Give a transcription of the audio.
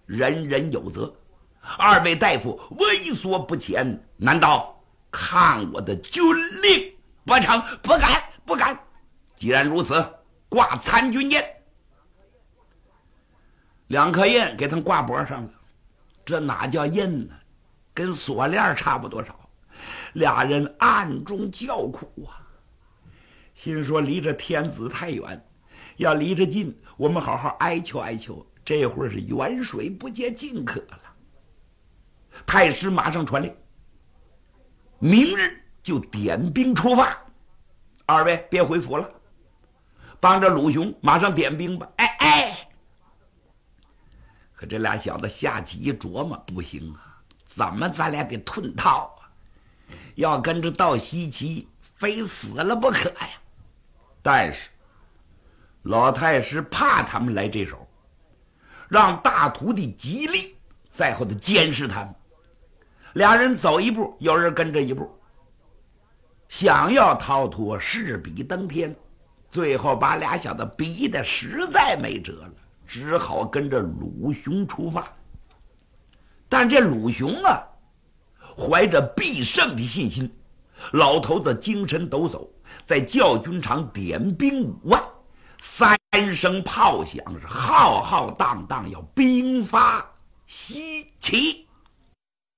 人人有责。二位大夫畏缩不前，难道抗我的军令不成？不敢，不敢。既然如此，挂参军印。两颗印给他挂脖上了，这哪叫印呢？跟锁链差不多少。俩人暗中叫苦啊，心说离这天子太远，要离着近，我们好好哀求哀求。这会儿是远水不解近渴了。太师马上传令，明日就点兵出发。二位别回府了，帮着鲁雄马上点兵吧。哎哎，可这俩小子下起一琢磨，不行啊，怎么咱俩得吞套啊？要跟着到西岐，非死了不可呀！但是老太师怕他们来这手，让大徒弟吉利在后头监视他们。俩人走一步，有人跟着一步，想要逃脱势比登天，最后把俩小子逼得实在没辙了，只好跟着鲁雄出发。但这鲁雄啊，怀着必胜的信心，老头子精神抖擞，在教军场点兵5万，3声炮响，是浩浩荡荡要兵发西岐。